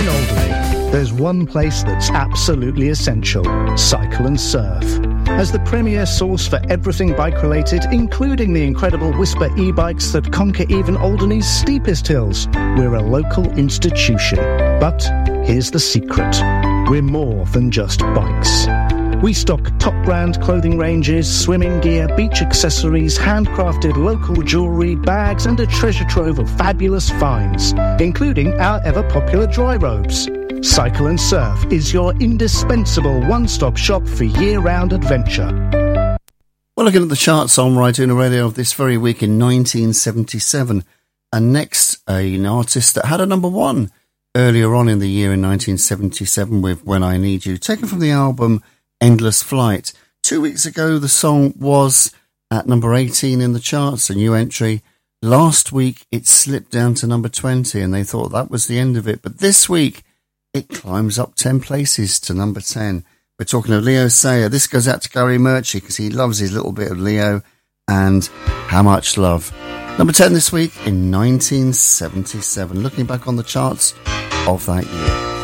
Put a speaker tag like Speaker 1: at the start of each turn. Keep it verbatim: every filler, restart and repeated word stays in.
Speaker 1: In Alderney, there's one place that's absolutely essential: Cycle and Surf. As the premier source for everything bike-related, including the incredible Whisper e-bikes that conquer even Alderney's steepest hills, we're a local institution. But here's the secret: we're more than just bikes. We stock top-brand clothing ranges, swimming gear, beach accessories, handcrafted local jewellery, bags and a treasure trove of fabulous finds, including our ever-popular dry robes. Cycle and Surf is your indispensable one-stop shop for year-round adventure.
Speaker 2: Well, looking at the charts on Right Una Radio of this very week in nineteen seventy-seven, and next an artist that had a number one earlier on in the year in nineteen seventy-seven with When I Need You, taken from the album Endless Flight. Two weeks ago, the song was at number eighteen in the charts, a new entry. Last week, it slipped down to number twenty, and they thought that was the end of it. But this week, it climbs up ten places to number ten. We're talking of Leo Sayer. This goes out to Gary Murchie because he loves his little bit of Leo and How Much Love. Number ten this week in nineteen seventy-seven. Looking back on the charts of that year.